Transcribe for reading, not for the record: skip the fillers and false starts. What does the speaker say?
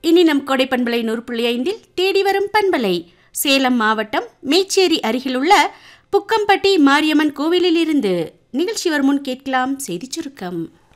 இனி நம் கொடை பண்பலை 100.5 தேடி வரும் பண்பலை சேலம் மாவட்டம் மேச்சேரி அருகிலுள்ள புக்கம்பட்டி மாரியம்மன் கோவிலில் இருந்து நிகழ்ச்சி வரும் முன் கேட்கலாம் செய்தி சுருக்கம்.